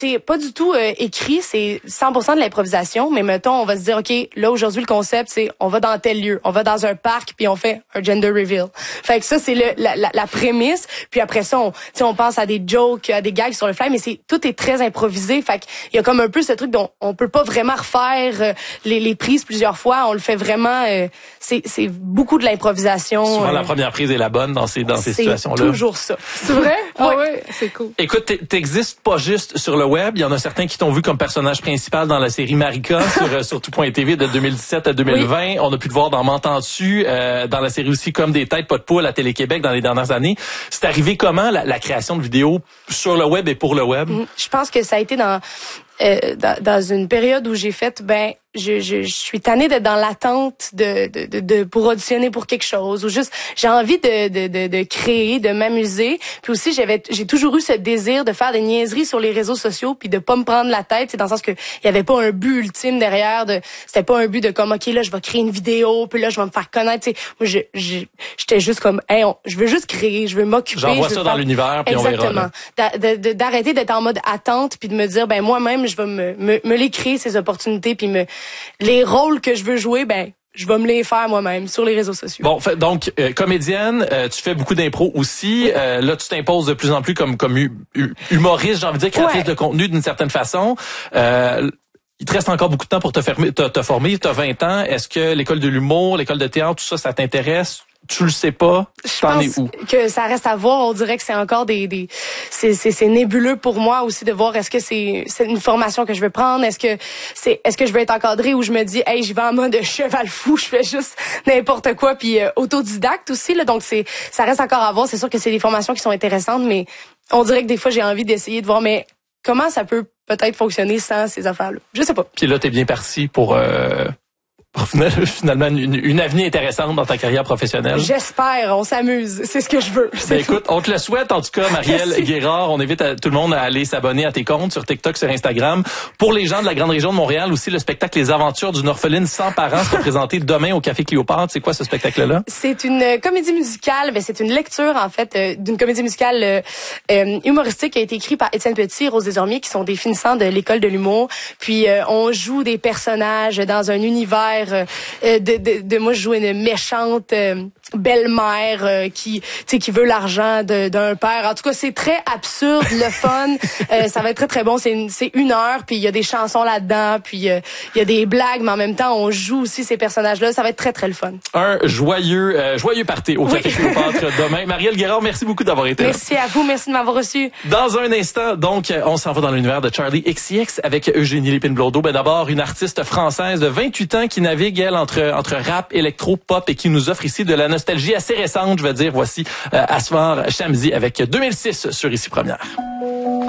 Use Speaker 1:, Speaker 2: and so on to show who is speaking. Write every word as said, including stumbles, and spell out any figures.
Speaker 1: c'est pas du tout euh, écrit, c'est cent pour cent de l'improvisation, mais mettons, on va se dire, OK, là, aujourd'hui, le concept, c'est on va dans tel lieu, on va dans un parc, puis on fait un gender reveal. Fait que ça, c'est le, la, la, la prémisse, puis après ça, on, on pense à des jokes, à des gags sur le fly, mais c'est tout est très improvisé, fait qu'il y a comme un peu ce truc dont on peut pas vraiment refaire euh, les, les prises plusieurs fois, on le fait vraiment, euh, c'est, c'est beaucoup de l'improvisation.
Speaker 2: Souvent,
Speaker 1: euh,
Speaker 2: la première prise est la bonne dans ces, dans ces situations-là.
Speaker 1: C'est toujours ça.
Speaker 3: C'est vrai? Ah
Speaker 1: ouais,
Speaker 3: ouais, c'est cool.
Speaker 2: Écoute, t'existes pas juste sur le web. Il y en a certains qui t'ont vu comme personnage principal dans la série Marika sur, sur tout point T V de deux mille dix-sept à deux mille vingt. Oui. On a pu te voir dans M'entends-tu, euh, dans la série aussi Comme des têtes, pas de poule à Télé-Québec dans les dernières années. C'est arrivé comment la, la création de vidéos sur le web et pour le web?
Speaker 1: Je pense que ça a été dans... Euh, dans, dans une période où j'ai fait, ben, je, je, je suis tannée d'être dans l'attente de, de, de, de, pour auditionner pour quelque chose, ou juste, j'ai envie de, de, de, de créer, de m'amuser. Puis aussi, j'avais, j'ai toujours eu ce désir de faire des niaiseries sur les réseaux sociaux, puis de pas me prendre la tête. C'est dans le sens que il y avait pas un but ultime derrière. De, c'était pas un but de comme, ok, là, je vais créer une vidéo, puis là, je vais me faire connaître. T'sais. Moi, je, je, j'étais juste comme, hey, on, je veux juste créer, je veux m'occuper.
Speaker 2: J'envoie ça
Speaker 1: faire...
Speaker 2: dans l'univers, puis on verra.
Speaker 1: Exactement. D'a, de, d'arrêter d'être en mode attente, puis de me dire, ben moi-même, je vais me, me, me les créer ces opportunités, puis me les rôles que je veux jouer, ben je vais me les faire moi-même sur les réseaux sociaux.
Speaker 2: Bon, fait, donc euh, comédienne, euh, tu fais beaucoup d'impro aussi. Oui. Euh, là, tu t'imposes de plus en plus comme comme hu- humoriste, j'ai envie de dire créatrice ouais. de contenu d'une certaine façon. Euh, il te reste encore beaucoup de temps pour te, fermer, te, te former. Tu as vingt ans. Est-ce que l'école de l'humour, l'école de théâtre, tout ça, ça t'intéresse? Tu le sais pas?
Speaker 1: Je
Speaker 2: T'en
Speaker 1: pense
Speaker 2: es où?
Speaker 1: Que ça reste à voir. On dirait que c'est encore des, des c'est, c'est, c'est nébuleux pour moi aussi de voir est-ce que c'est, c'est une formation que je veux prendre, est-ce que c'est, est-ce que je veux être encadrée ou je me dis, hey, je vais en mode cheval fou, je fais juste n'importe quoi, puis euh, autodidacte aussi là. Donc c'est, ça reste encore à voir. C'est sûr que c'est des formations qui sont intéressantes, mais on dirait que des fois j'ai envie d'essayer de voir, mais comment ça peut peut-être fonctionner sans ces affaires-là. Je sais pas.
Speaker 2: Puis là, t'es bien parti pour. Euh... Pour finalement une, une avenir intéressante dans ta carrière professionnelle.
Speaker 1: J'espère, on s'amuse, c'est ce que je veux.
Speaker 2: Ben écoute, on te le souhaite en tout cas, Marielle Guérard. On invite à, tout le monde à aller s'abonner à tes comptes sur TikTok, sur Instagram. Pour les gens de la grande région de Montréal aussi, le spectacle Les Aventures d'une orpheline sans parents sera présenté demain au Café Cléopâtre. C'est quoi ce spectacle-là?
Speaker 1: C'est une comédie musicale, ben c'est une lecture en fait euh, d'une comédie musicale euh, euh, humoristique qui a été écrite par Étienne Petit et Rose Desormiers, qui sont des finissants de l'école de l'humour. Puis euh, on joue des personnages dans un univers Euh, de, de, de moi je joue une méchante euh, belle-mère euh, qui tu sais qui veut l'argent de, d'un père. En tout cas, c'est très absurde, le fun. euh, ça va être très très bon. C'est une, c'est une heure, puis il y a des chansons là-dedans, puis euh, il y a des blagues, mais en même temps on joue aussi ces personnages-là. Ça va être très très le fun.
Speaker 2: Un joyeux euh, joyeux party au Café Cléopâtre oui. demain. Marielle Guérard, merci beaucoup d'avoir été là.
Speaker 1: Merci à vous, merci de m'avoir reçu.
Speaker 2: Dans un instant, donc, on s'en va dans l'univers de Charli X C X avec Eugénie Lépine-Blondeau. Ben d'abord, une artiste française de vingt-huit ans qui navigue elle entre entre rap, électro, pop et qui nous offre ici de la nostalgie assez récente, je veux dire. Voici euh, Asmar Shamsi avec deux mille six sur Ici Première.